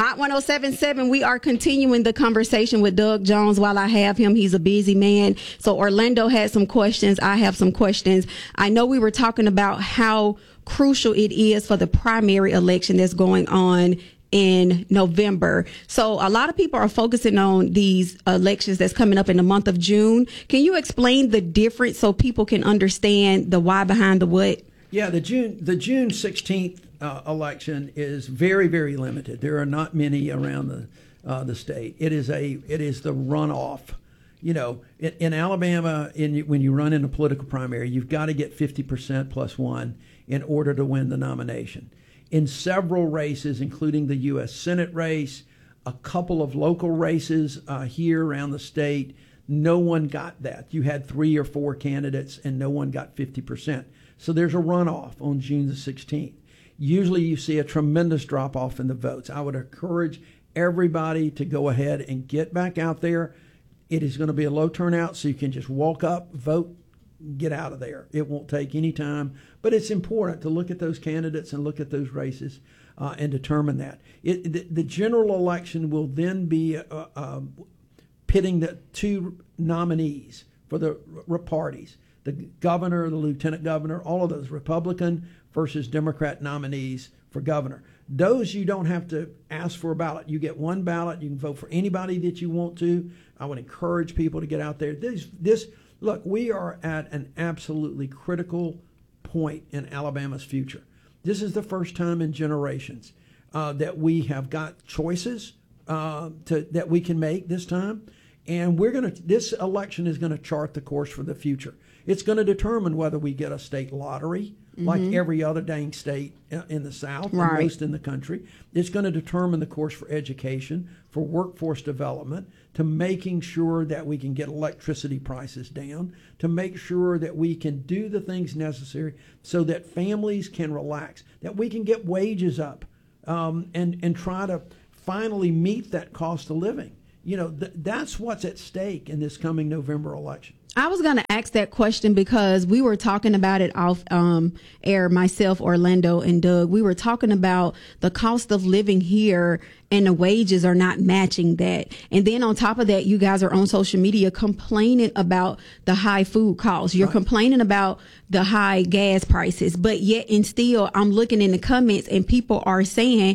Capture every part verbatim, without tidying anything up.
Hot one oh seven point seven, we are continuing the conversation with Doug Jones while I have him. He's a busy man. So Orlando had some questions. I have some questions. I know we were talking about how crucial it is for the primary election that's going on in November. So a lot of people are focusing on these elections that's coming up in the month of June. Can you explain the difference so people can understand the why behind the what? Yeah, the June the June sixteenth uh, election is very, very limited. There are not many around the uh, the state. It is a it is the runoff. You know, in, in Alabama, in when you run in a political primary, you've got to get fifty percent plus one in order to win the nomination. In several races, including the U S Senate race, a couple of local races uh, here around the state, no one got that. You had three or four candidates, and no one got fifty percent. So there's a runoff on June the sixteenth. Usually you see a tremendous drop-off in the votes. I would encourage everybody to go ahead and get back out there. It is going to be a low turnout, so you can just walk up, vote, get out of there. It won't take any time. But it's important to look at those candidates and look at those races uh, and determine that. It, the, the general election will then be uh, uh, pitting the two nominees for the r- parties. The governor, the lieutenant governor, all of those Republican versus Democrat nominees for governor. Those you don't have to ask for a ballot. You get one ballot. You can vote for anybody that you want to. I would encourage people to get out there. This, this look, we are at an absolutely critical point in Alabama's future. This is the first time in generations uh, that we have got choices uh, to, that we can make this time. And we're going to, this election is going to chart the course for the future. It's going to determine whether we get a state lottery, mm-hmm. like every other dang state in the South, right. and most in the country. It's going to determine the course for education, for workforce development, to making sure that we can get electricity prices down, to make sure that we can do the things necessary so that families can relax, that we can get wages up, um, and, and try to finally meet that cost of living. You know, th- that's what's at stake in this coming November election. I was going to ask that question because we were talking about it off um, air, myself, Orlando, and Doug. We were talking about the cost of living here and the wages are not matching that. And then on top of that, you guys are on social media complaining about the high food costs. You're right. complaining about the high gas prices. But yet and still, I'm looking in the comments and people are saying,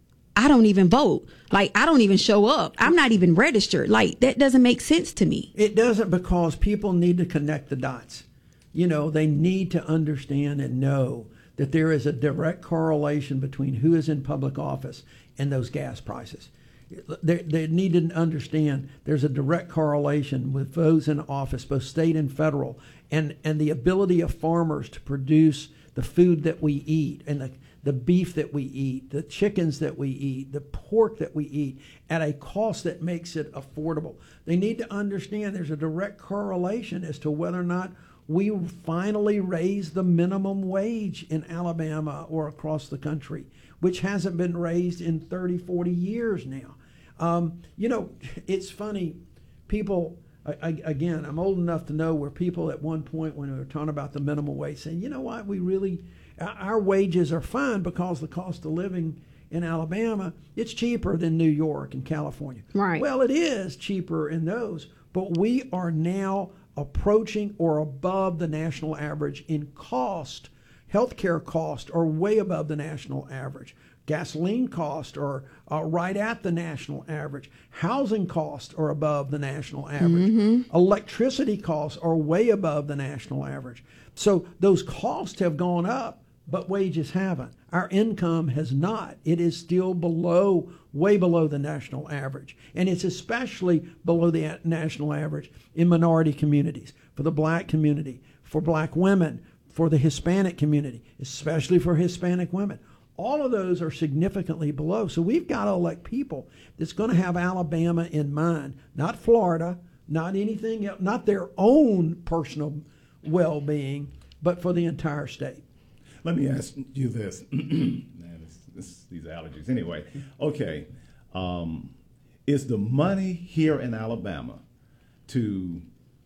I don't even vote. Like, I don't even show up. I'm not even registered. Like, that doesn't make sense to me. It doesn't, because people need to connect the dots. You know, they need to understand and know that there is a direct correlation between who is in public office and those gas prices. They, they need to understand there's a direct correlation with those in office, both state and federal, and, and the ability of farmers to produce the food that we eat and the the beef that we eat, the chickens that we eat, the pork that we eat at a cost that makes it affordable. They need to understand there's a direct correlation as to whether or not we finally raise the minimum wage in Alabama or across the country, which hasn't been raised in thirty, forty years now. Um, you know, it's funny, people, I, I, again, I'm old enough to know where people at one point when they were talking about the minimum wage saying, you know what, we really... our wages are fine because the cost of living in Alabama, it's cheaper than New York and California. Right. Well, it is cheaper in those, but we are now approaching or above the national average in cost. Healthcare costs are way above the national average. Gasoline costs are uh, right at the national average. Housing costs are above the national average. Mm-hmm. Electricity costs are way above the national average. So those costs have gone up, but wages haven't. Our income has not. It is still below, way below the national average. And it's especially below the national average in minority communities, for the black community, for black women, for the Hispanic community, especially for Hispanic women. All of those are significantly below. So we've got to elect people that's going to have Alabama in mind, not Florida, not anything else, not their own personal well-being, but for the entire state. Let me ask you this. Man, it's, it's these allergies. Anyway, okay. Um, is the money here in Alabama to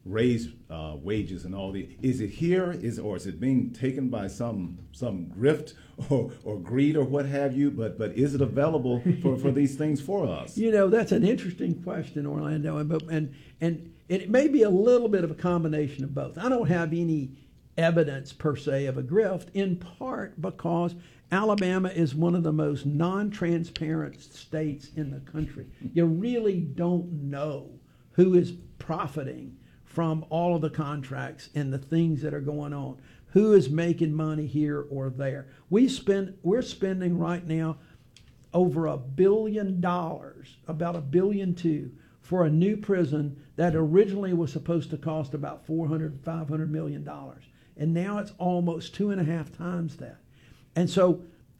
raise uh, wages and all the. Is it here? Is or is it being taken by some some grift or, or greed or what have you? But but is it available for, for these things for us? You know, that's an interesting question, Orlando, and and and it may be a little bit of a combination of both. I don't have any evidence per se of a grift, in part because Alabama is one of the most non-transparent states in the country. You really don't know who is profiting from all of the contracts and the things that are going on, who is making money here or there. We spend, we're spending right now over a billion dollars, about a billion two, for a new prison that originally was supposed to cost about four hundred, five hundred million dollars. And now it's almost two and a half times that. And so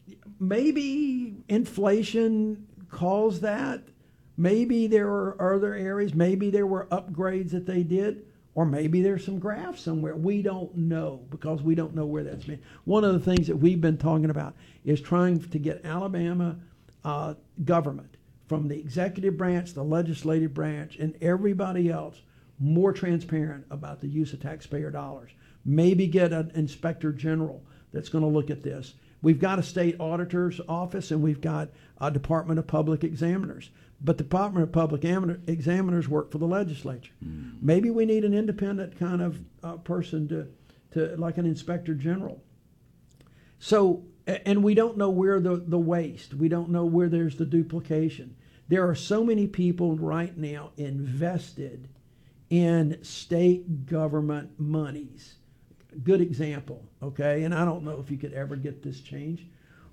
maybe inflation caused that. Maybe there were other areas. Maybe there were upgrades that they did. Or maybe there's some graft somewhere. We don't know because we don't know where that's been. One of the things that we've been talking about is trying to get Alabama uh, government, from the executive branch, the legislative branch, and everybody else, more transparent about the use of taxpayer dollars. Maybe get an inspector general that's going to look at this. We've got a state auditor's office and we've got a Department of Public Examiners. But the Department of Public Examiners work for the legislature. Mm. Maybe we need an independent kind of uh, person to, to, like an inspector general. So, and we don't know where the, the waste, we don't know where there's the duplication. There are so many people right now invested in state government monies. Good example, okay? And I don't know if you could ever get this changed.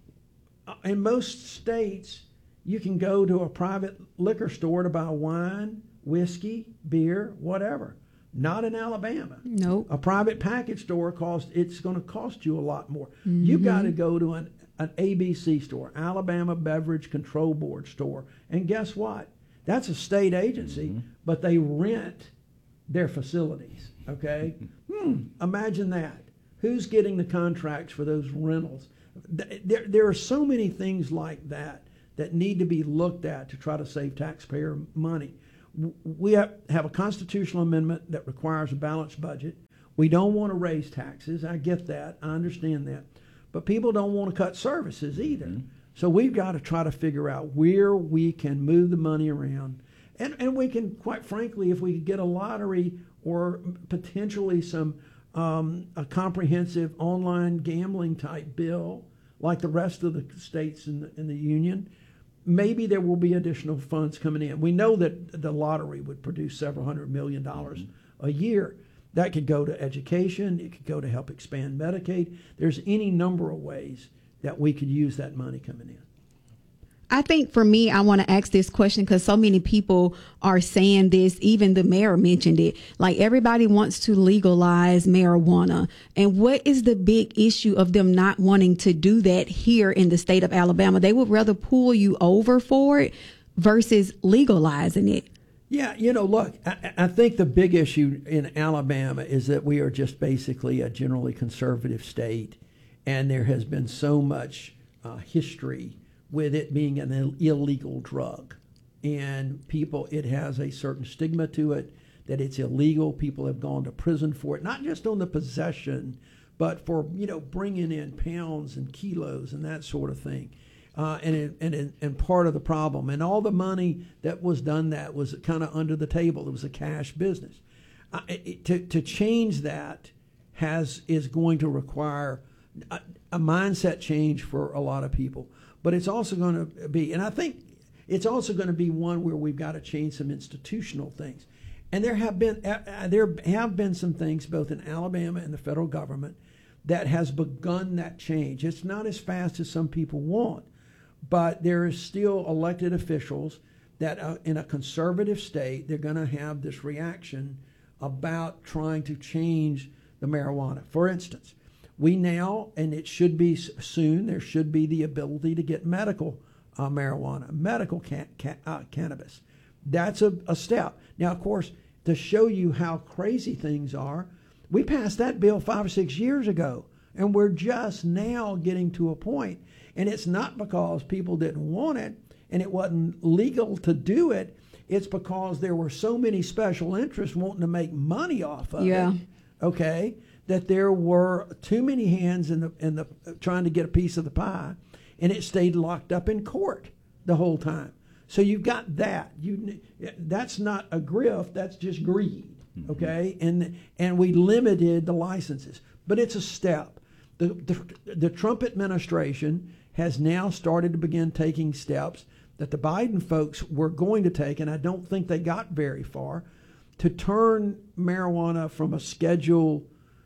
In most states, you can go to a private liquor store to buy wine, whiskey, beer, whatever. Not in Alabama. Nope. A private package store cost it's going to cost you a lot more. Mm-hmm. You got to go to an, an A B C store, Alabama Beverage Control Board store, and guess what? That's a state agency, mm-hmm. but they rent their facilities. Okay, hmm, imagine that. Who's getting the contracts for those rentals? There, there are so many things like that that need to be looked at to try to save taxpayer money. We have, have a constitutional amendment that requires a balanced budget. We don't want to raise taxes. I get that. I understand that. But people don't want to cut services either. Mm-hmm. So we've got to try to figure out where we can move the money around. And, and we can, quite frankly, if we could get a lottery or potentially some um, a comprehensive online gambling type bill like the rest of the states in the, in the union, maybe there will be additional funds coming in. We know that the lottery would produce several hundred million dollars mm-hmm. a year. That could go to education. It could go to help expand Medicaid. There's any number of ways that we could use that money coming in. I think for me, I want to ask this question because so many people are saying this. Even the mayor mentioned it. Like, everybody wants to legalize marijuana. And what is the big issue of them not wanting to do that here in the state of Alabama? They would rather pull you over for it versus legalizing it. Yeah, you know, look, I, I think the big issue in Alabama is that we are just basically a generally conservative state, and there has been so much uh, history with it being an Ill- illegal drug. And people, it has a certain stigma to it that it's illegal. People have gone to prison for it, not just on the possession, but for, you know, bringing in pounds and kilos and that sort of thing. Uh, and, it, and it, and part of the problem. And all the money that was done that was kind of under the table. It was a cash business. Uh, it, to, to change that has is going to require a, a mindset change for a lot of people. But it's also going to be, and I think it's also going to be one where we've got to change some institutional things. And there have been uh, there have been some things both in Alabama and the federal government that has begun that change. It's not as fast as some people want, but there is still elected officials that uh, in a conservative state, they're going to have this reaction about trying to change the marijuana. For instance, we now, and it should be soon, there should be the ability to get medical uh, marijuana, medical can, can, uh, cannabis. That's a, a step. Now, of course, to show you how crazy things are, we passed that bill five or six years ago, and we're just now getting to a point. And it's not because people didn't want it and it wasn't legal to do it. It's because there were so many special interests wanting to make money off of Yeah. it. Okay, that there were too many hands in the in the uh, trying to get a piece of the pie, and it stayed locked up in court the whole time. So you've got that. You that's not a grift. That's just greed. Okay, and and we limited the licenses, but it's a step. The, the the Trump administration has now started to begin taking steps that the Biden folks were going to take, and I don't think they got very far, to turn marijuana from a Schedule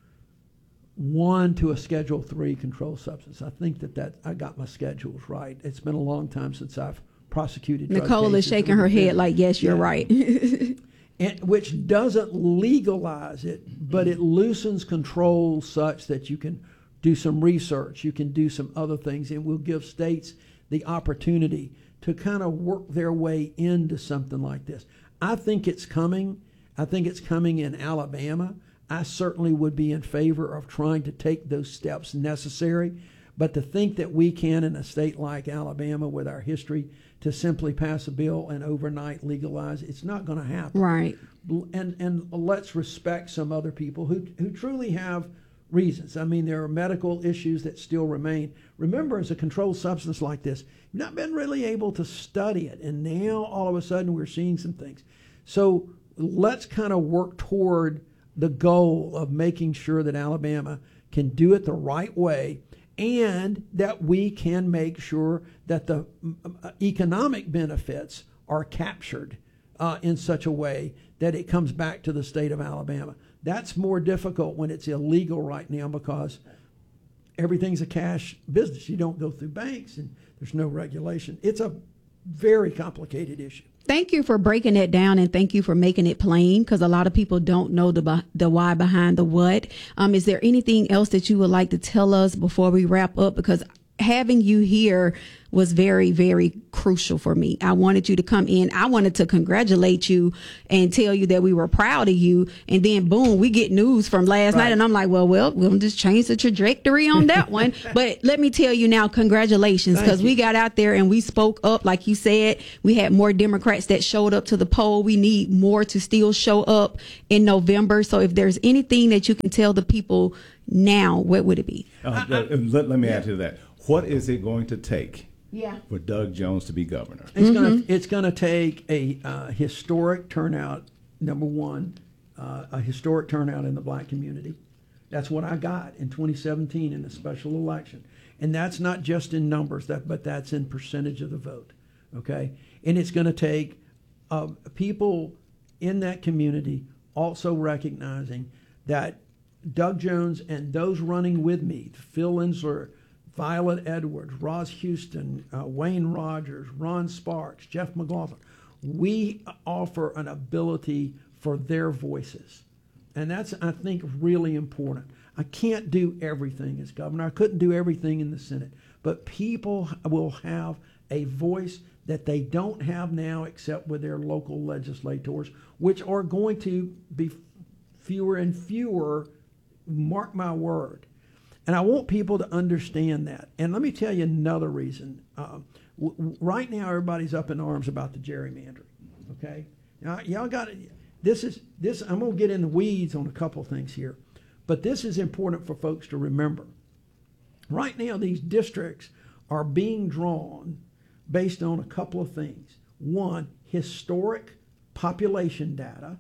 One to a Schedule Three controlled substance. I think that that I got my schedules right. It's been a long time since I've prosecuted. drug Nicole is cases. shaking her head like, yes, you're Yeah. right. And, which doesn't legalize it, but it loosens control such that you can do some research, you can do some other things, and will give states the opportunity to kind of work their way into something like this. I think it's coming. I think it's coming in Alabama. I certainly would be in favor of trying to take those steps necessary. But to think that we can, in a state like Alabama, with our history, to simply pass a bill and overnight legalize, it's not going to happen. Right. And and let's respect some other people who who truly have reasons. I mean, there are medical issues that still remain. Remember, as a controlled substance like this, you've not been really able to study it, and now all of a sudden we're seeing some things. So let's kind of work toward the goal of making sure that Alabama can do it the right way, and that we can make sure that the uh, economic benefits are captured uh, in such a way that it comes back to the state of Alabama. That's more difficult when it's illegal right now, because everything's a cash business. You don't go through banks, and there's no regulation. It's a very complicated issue. Thank you for breaking it down, and thank you for making it plain, because a lot of people don't know the beh- the why behind the what. Um, is there anything else that you would like to tell us before we wrap up? Because having you here was very, very crucial for me. I wanted you to come in. I wanted to congratulate you and tell you that we were proud of you. And then boom, we get news from last Right. night, and I'm like, well, well, we'll just change the trajectory on that one. But let me tell you now, congratulations, Thank because we you. got out there and we spoke up. Like you said, we had more Democrats that showed up to the poll. We need more to still show up in November. So if there's anything that you can tell the people now, what would it be? Uh, let, let me add to that. What is it going to take Yeah. for Doug Jones to be governor? It's gonna it's gonna take a uh, historic turnout. Number one, uh, a historic turnout in the black community. That's what I got in twenty seventeen in the special election, and that's not just in numbers, that but that's in percentage of the vote. Okay, and it's going to take uh, people in that community also recognizing that Doug Jones and those running with me, Phil Linsler, Violet Edwards, Roz Houston, uh, Wayne Rogers, Ron Sparks, Jeff McLaughlin, we offer an ability for their voices. And that's, I think, really important. I can't do everything as governor. I couldn't do everything in the Senate. But people will have a voice that they don't have now except with their local legislators, which are going to be fewer and fewer, mark my word. And I want people to understand that. And let me tell you another reason. Uh, w- w- right now, everybody's up in arms about the gerrymandering. Okay, now y'all got it. This is this. I'm gonna get in the weeds on a couple of things here, but this is important for folks to remember. Right now, these districts are being drawn based on a couple of things. One, historic population data,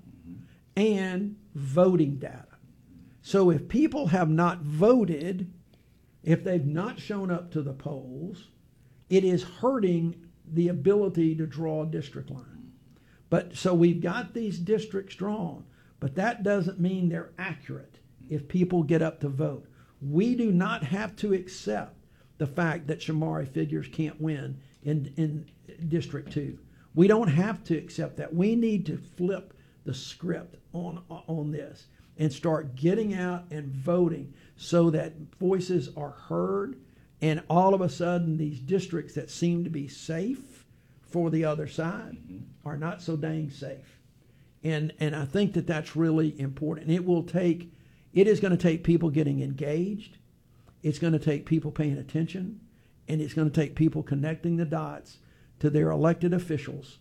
and voting data. So if people have not voted, if they've not shown up to the polls, it is hurting the ability to draw a district line. But so we've got these districts drawn, but that doesn't mean they're accurate if people get up to vote. We do not have to accept the fact that Shamari Figures can't win in, in District two. We don't have to accept that. We need to flip the script on, on this and start getting out and voting so that voices are heard, and all of a sudden these districts that seem to be safe for the other side are not so dang safe. And and I think that that's really important. It will take, it is going to take people getting engaged. It's going to take people paying attention, and it's going to take people connecting the dots to their elected officials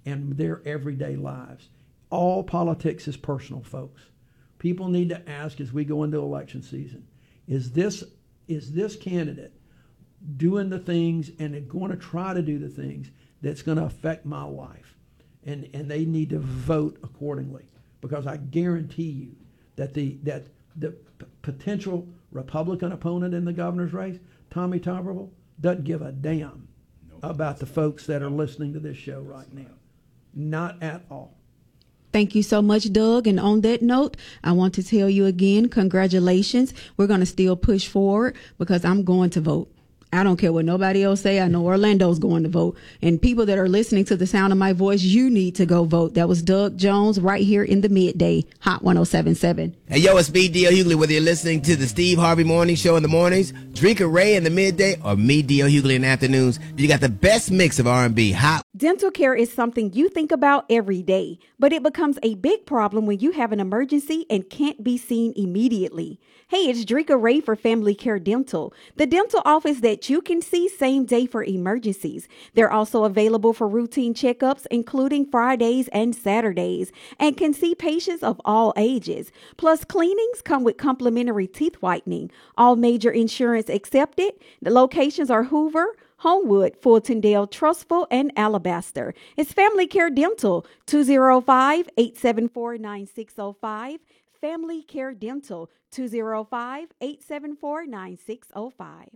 and their everyday lives. All politics is personal, folks. People need to ask as we go into election season, is this is this candidate doing the things and going to try to do the things that's going to affect my life? And and they need to vote accordingly, because I guarantee you that the that the p- potential Republican opponent in the governor's race, Tommy Tuberville, doesn't give a damn no. about the folks that are listening to this show right now. Not at all. Thank you so much, Doug. And on that note, I want to tell you again, congratulations. We're going to still push forward because I'm going to vote. I don't care what nobody else say. I know Orlando's going to vote. And people that are listening to the sound of my voice, you need to go vote. That was Doug Jones right here in the midday, Hot one oh seven point seven. Hey, yo, it's me, D L Hughley, whether you're listening to the Steve Harvey Morning Show in the mornings, Drinker Ray in the midday, or me, D L Hughley, in the afternoons. You got the best mix of R and B. Hot. Dental care is something you think about every day, but it becomes a big problem when you have an emergency and can't be seen immediately. Hey, it's Drika Ray for Family Care Dental, the dental office that you can see same day for emergencies. They're also available for routine checkups, including Fridays and Saturdays, and can see patients of all ages. Plus, cleanings come with complimentary teeth whitening. All major insurance accepted. The locations are Hoover, Homewood, Fultondale, Trustful, and Alabaster. It's Family Care Dental, two oh five, eight seven four, nine six oh five. Family Care Dental, two oh five, eight seven four, nine six oh five.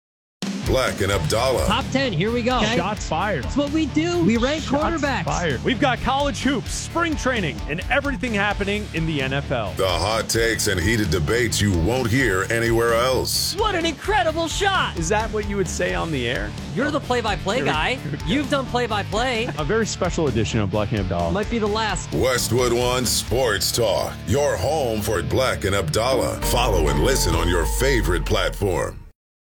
Black and Abdallah. Top ten, here we go. Shots fired. That's what we do. We rank Shots quarterbacks. Fired. We've got college hoops, spring training, and everything happening in the N F L. The hot takes and heated debates you won't hear anywhere else. What an incredible shot. Is that what you would say on the air? You're the play-by-play guy. You've done play-by-play. A very special edition of Black and Abdallah. Might be the last. Westwood One Sports Talk. Your home for Black and Abdallah. Follow and listen on your favorite platform.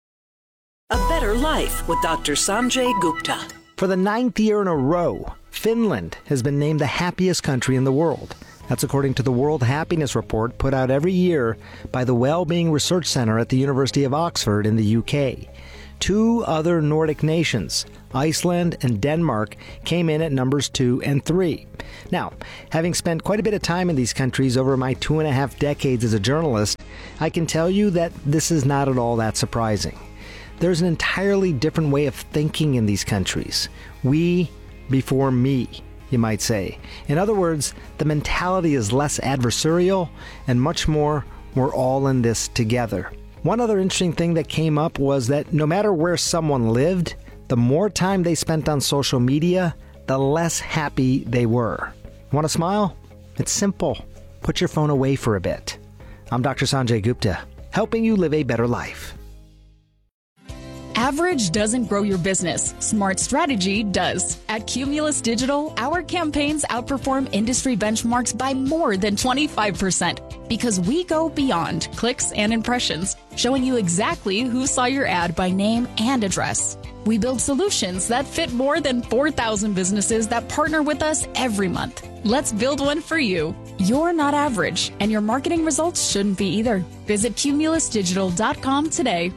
A Better Life with Doctor Sanjay Gupta. For the ninth year in a row, Finland has been named the happiest country in the world. That's according to the World Happiness Report put out every year by the Wellbeing Research Center at the University of Oxford in the U K. Two other Nordic nations, Iceland and Denmark, came in at numbers two and three. Now, having spent quite a bit of time in these countries over my two and a half decades as a journalist, I can tell you that this is not at all that surprising. There's an entirely different way of thinking in these countries. We before me, you might say. In other words, the mentality is less adversarial and much more, we're all in this together. One other interesting thing that came up was that no matter where someone lived, the more time they spent on social media, the less happy they were. Want to smile? It's simple. Put your phone away for a bit. I'm Doctor Sanjay Gupta, helping you live a better life. Average doesn't grow your business. Smart strategy does. At Cumulus Digital, our campaigns outperform industry benchmarks by more than twenty-five percent because we go beyond clicks and impressions, showing you exactly who saw your ad by name and address. We build solutions that fit more than four thousand businesses that partner with us every month. Let's build one for you. You're not average, and your marketing results shouldn't be either. Visit cumulus digital dot com today.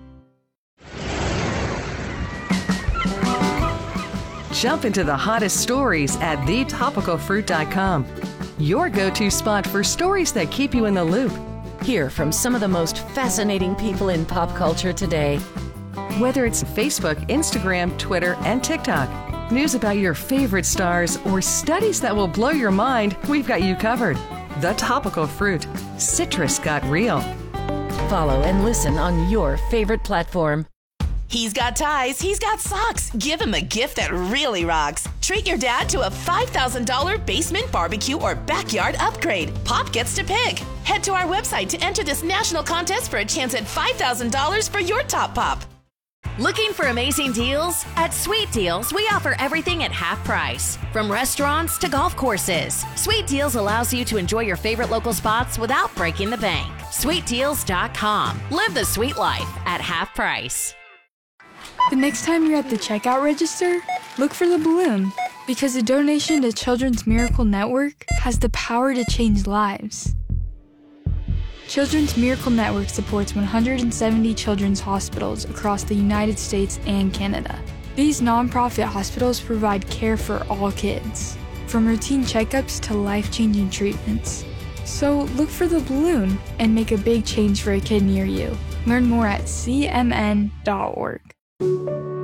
Jump into the hottest stories at the topical fruit dot com. Your go-to spot for stories that keep you in the loop. Hear from some of the most fascinating people in pop culture today. Whether it's Facebook, Instagram, Twitter, and TikTok, news about your favorite stars, or studies that will blow your mind, we've got you covered. The Topical Fruit. Citrus got real. Follow and listen on your favorite platform. He's got ties, he's got socks. Give him a gift that really rocks. Treat your dad to a five thousand dollars basement, barbecue, or backyard upgrade. Pop gets to pick. Head to our website to enter this national contest for a chance at five thousand dollars for your top pop. Looking for amazing deals? At Sweet Deals, we offer everything at half price. From restaurants to golf courses, Sweet Deals allows you to enjoy your favorite local spots without breaking the bank. sweet deals dot com. Live the sweet life at half price. The next time you're at the checkout register, look for the balloon, because a donation to Children's Miracle Network has the power to change lives. Children's Miracle Network supports one hundred seventy children's hospitals across the United States and Canada. These nonprofit hospitals provide care for all kids, from routine checkups to life-changing treatments. So look for the balloon and make a big change for a kid near you. Learn more at c m n dot org.